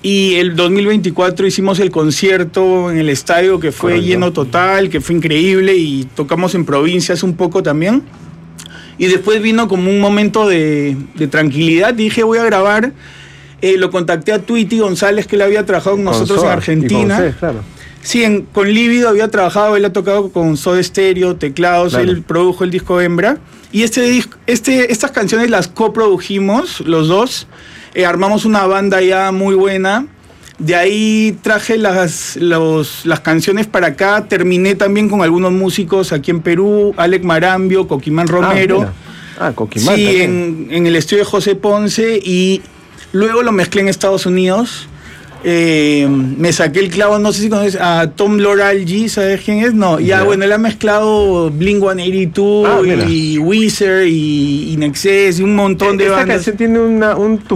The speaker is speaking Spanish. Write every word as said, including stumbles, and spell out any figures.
Y el dos mil veinticuatro hicimos el concierto en el estadio, que fue Correcto. lleno total, que fue increíble, y tocamos en provincias un poco también. Y después vino como un momento de, de tranquilidad, dije voy a grabar. Eh, lo contacté a Tweety González, que él había trabajado con nosotros Soda en Argentina. y con Cés, claro. Sí, en, con Lívido había trabajado, él ha tocado con Soda Stereo, teclados, Claro. él produjo el disco Hembra. Y este, disc- este, estas canciones las coprodujimos los dos, eh, armamos una banda ya muy buena. De ahí traje las, los, las canciones para acá, terminé también con algunos músicos aquí en Perú, Alec Marambio, Coquimán Romero. Ah, mira. Ah, Coquimán Sí, también. en, en el estudio de José Ponce, y luego lo mezclé en Estados Unidos. Eh, me saqué el clavo, no sé si conoces a Tom Loralgi, ¿sabes quién es? No, ya, Ya. bueno, él ha mezclado Blink ciento ochenta y dos Ah, mira. y Weezer y, y Nexus y un montón de Esta bandas. canción tiene una, un